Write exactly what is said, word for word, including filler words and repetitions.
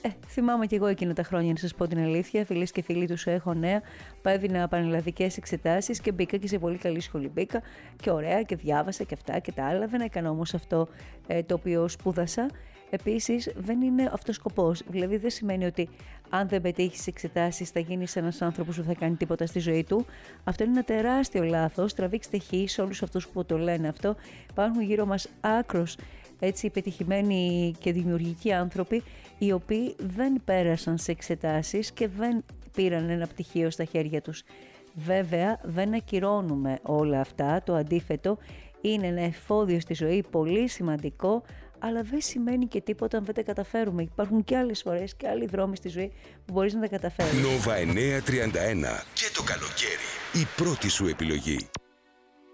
Ε, θυμάμαι κι εγώ εκείνα τα χρόνια, να σας πω την αλήθεια. Φίλες και φίλοι, τους έχω νέα. Έδινα πανελλαδικές εξετάσεις και μπήκα και σε πολύ καλή σχολή. Μπήκα και ωραία και διάβασα και αυτά και τα άλλα. Δεν έκανα όμως αυτό ε, το οποίο σπούδασα. Επίσης, δεν είναι αυτός σκοπός. Δηλαδή, δεν σημαίνει ότι αν δεν πετύχεις εξετάσεις θα γίνεις ένας άνθρωπος που θα κάνει τίποτα στη ζωή του. Αυτό είναι ένα τεράστιο λάθος. Τραβήξτε χ σε όλους αυτούς που το λένε αυτό. Υπάρχουν γύρω μας άκρος έτσι πετυχημένοι και δημιουργικοί άνθρωποι, οι οποίοι δεν πέρασαν σε εξετάσεις και δεν πήραν ένα πτυχίο στα χέρια τους. Βέβαια, δεν ακυρώνουμε όλα αυτά. Το αντίθετο, είναι ένα εφόδιο στη ζωή πολύ σημαντικό, αλλά δεν σημαίνει και τίποτα αν δεν τα καταφέρουμε. Υπάρχουν και άλλες φορές και άλλοι δρόμοι στη ζωή που μπορείς να τα καταφέρεις. Νόβα εννιακόσια τριάντα ένα. Και το καλοκαίρι, η πρώτη σου επιλογή.